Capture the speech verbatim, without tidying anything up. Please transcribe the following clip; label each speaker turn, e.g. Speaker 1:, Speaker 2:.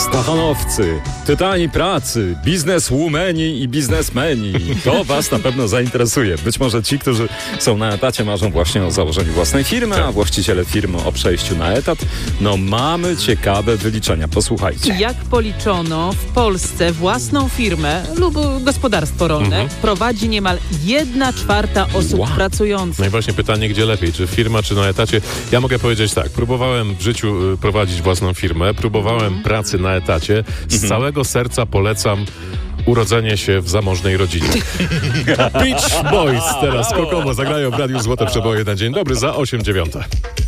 Speaker 1: Stachanowcy, tytani pracy, bizneswomeni i biznesmeni. To was na pewno zainteresuje. Być może ci, którzy są na etacie, marzą właśnie o założeniu własnej firmy, a właściciele firmy o przejściu na etat. No mamy ciekawe wyliczenia. Posłuchajcie.
Speaker 2: Jak policzono, w Polsce własną firmę lub gospodarstwo rolne mhm. prowadzi niemal jedna czwarta osób wow. pracujących.
Speaker 3: No i właśnie pytanie, gdzie lepiej, czy firma, czy na etacie? Ja mogę powiedzieć tak, próbowałem w życiu prowadzić własną firmę, próbowałem mhm. pracy na etacie. Z mhm. całego serca polecam urodzenie się w zamożnej rodzinie. Beach Boys teraz skokowo zagrają w Radiu Złote Przeboje na dzień dobry za osiem dziewiąte.